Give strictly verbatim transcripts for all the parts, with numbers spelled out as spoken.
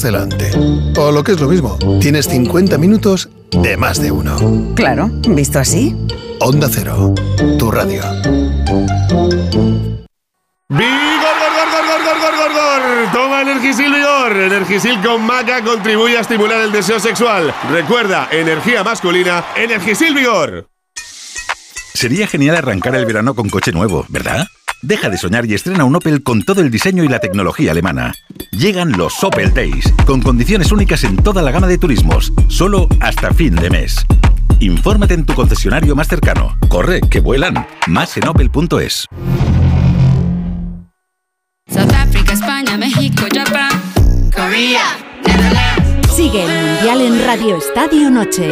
delante. O lo que es lo mismo, tienes cincuenta minutos de más de uno. Claro, visto así. Onda Cero, tu radio. ¡Vigor, gor, gor, gor, gor, gor, gor, gor! Toma Energisil Vigor. Energisil con maca contribuye a estimular el deseo sexual. Recuerda, energía masculina, Energisil Vigor. Sería genial arrancar el verano con coche nuevo, ¿verdad? Deja de soñar y estrena un Opel con todo el diseño y la tecnología alemana. Llegan los Opel Days, con condiciones únicas en toda la gama de turismos, solo hasta fin de mes. Infórmate en tu concesionario más cercano. Corre, que vuelan. Más en opel punto es. South Africa, España, México, Japón, Corea, Netherlands. Sigue el Mundial en Radio Estadio Noche.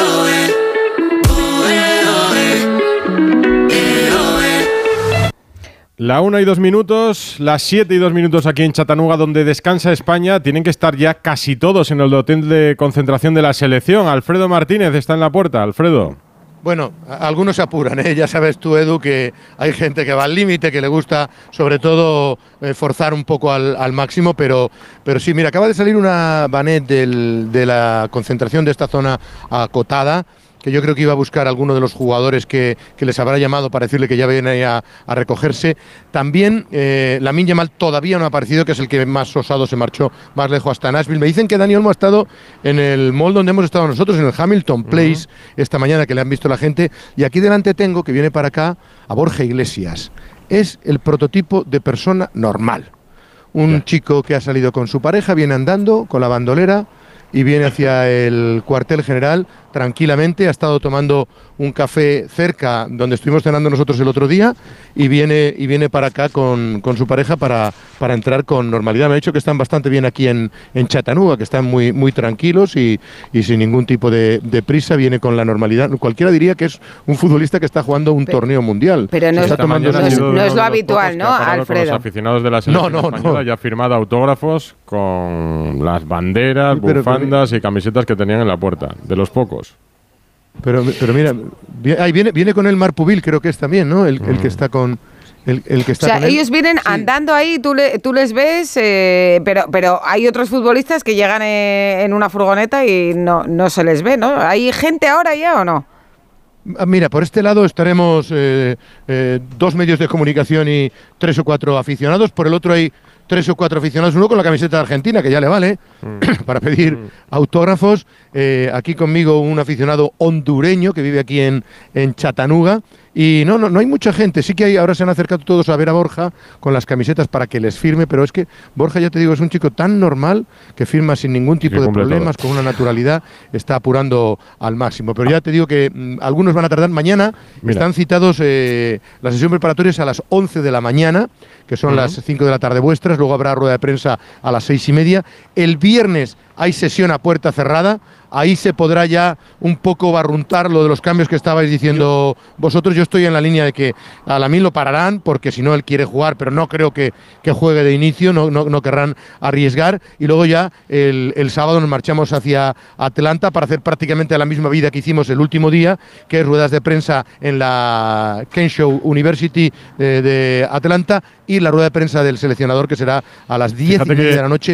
La una y dos minutos, las siete y dos minutos aquí en Chattanooga, donde descansa España. Tienen que estar ya casi todos en el hotel de concentración de la selección. Alfredo Martínez está en la puerta. Alfredo. Bueno, algunos se apuran, ¿eh? Ya sabes tú, Edu, que hay gente que va al límite, que le gusta sobre todo eh, forzar un poco al, al máximo, pero, pero sí, mira, acaba de salir una vanet del, de la concentración de esta zona acotada, que yo creo que iba a buscar a alguno de los jugadores que, que les habrá llamado para decirle que ya viene a, a recogerse. También eh, Lamine Yamal todavía no ha aparecido, que es el que más osado se marchó más lejos hasta Nashville. Me dicen que Dani Olmo ha estado en el mall donde hemos estado nosotros, en el Hamilton Place, uh-huh. esta mañana, que le han visto la gente. Y aquí delante tengo, que viene para acá, a Borja Iglesias. Es el prototipo de persona normal. Un yeah. chico que ha salido con su pareja, viene andando con la bandolera y viene hacia el cuartel general tranquilamente. Ha estado tomando un café cerca donde estuvimos cenando nosotros el otro día y viene y viene para acá con, con su pareja para, para entrar con normalidad. Me ha dicho que están bastante bien aquí en, en Chattanooga, que están muy, muy tranquilos y, y sin ningún tipo de, de prisa. Viene con la normalidad. Cualquiera diría que es un futbolista que está jugando un pero, torneo mundial. Pero no, es, tomando no, es, no es lo habitual, ¿no, Alfredo? Con los aficionados de la selección no, no, española no. ya ha firmado autógrafos con las banderas, sí, pero, bufandas pero, y camisetas que tenían en la puerta, de los pocos. Pero, pero mira, ahí viene, viene con el Marpubil, creo que es también, ¿no? El, mm. el que está con el, el que está. O sea, con ellos él. vienen sí. andando ahí, tú, le, tú les ves, eh, pero, pero hay otros futbolistas que llegan eh, en una furgoneta y no, no se les ve, ¿no? ¿Hay gente ahora ya o no? Mira, por este lado estaremos eh, eh, dos medios de comunicación y tres o cuatro aficionados. Por el otro hay tres o cuatro aficionados, uno con la camiseta de Argentina, que ya le vale, mm. para pedir mm. autógrafos. Eh, aquí conmigo un aficionado hondureño que vive aquí en, en Chattanooga. Y no, no, no hay mucha gente. Sí que hay, ahora se han acercado todos a ver a Borja con las camisetas para que les firme, pero es que Borja, ya te digo, es un chico tan normal que firma sin ningún tipo de problemas, todo. Con una naturalidad, está apurando al máximo. Pero ya te digo que mmm, algunos van a tardar. Mañana Mira. están citados eh, las sesiones preparatorias a las once de la mañana, que son uh-huh. las cinco de la tarde vuestras. Luego habrá rueda de prensa a las seis y media. El viernes hay sesión a puerta cerrada. Ahí se podrá ya un poco barruntar lo de los cambios que estabais diciendo yo, vosotros. Yo estoy en la línea de que a Lamine lo pararán, porque si no él quiere jugar, pero no creo que, que juegue de inicio, no, no, no querrán arriesgar. Y luego ya el, el sábado nos marchamos hacia Atlanta para hacer prácticamente la misma vida que hicimos el último día, que es ruedas de prensa en la Kenshaw University eh, de Atlanta, y la rueda de prensa del seleccionador, que será a las diez y media de la noche.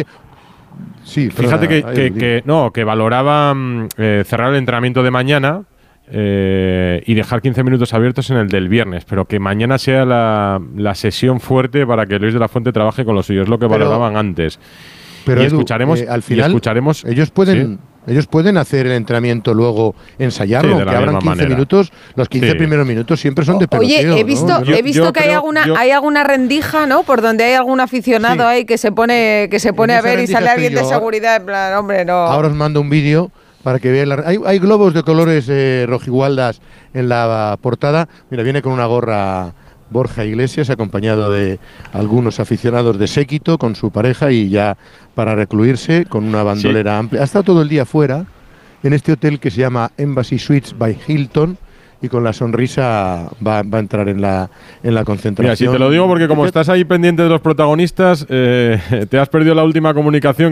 Sí, fíjate perdona, que, que, que no, que valoraba eh, cerrar el entrenamiento de mañana eh, y dejar quince minutos abiertos en el del viernes, pero que mañana sea la, la sesión fuerte para que Luis de la Fuente trabaje con los suyos, es lo que pero, valoraban antes. Pero y Edu, escucharemos, eh, al final y escucharemos ellos pueden... ¿sí? Ellos pueden hacer el entrenamiento, luego ensayarlo, sí, aunque abran quince manera. minutos, los quince sí. primeros minutos siempre son de peloteo. Oye, he visto, ¿no? he visto yo, que yo hay creo, alguna, yo... hay alguna rendija, ¿no? Por donde hay algún aficionado sí. ahí que se pone, que se pone a ver y sale alguien yo. de seguridad, en plan, hombre, no. Ahora os mando un vídeo para que veáis. La... Hay, hay globos de colores eh, rojigualdas en la portada. Mira, viene con una gorra Borja Iglesias, acompañado de algunos aficionados de séquito, con su pareja, y ya para recluirse con una bandolera sí. amplia. Ha estado todo el día fuera en este hotel que se llama Embassy Suites by Hilton, y con la sonrisa va, va a entrar en la, en la concentración. Mira, si te lo digo porque como estás ahí pendiente de los protagonistas, eh, te has perdido la última comunicación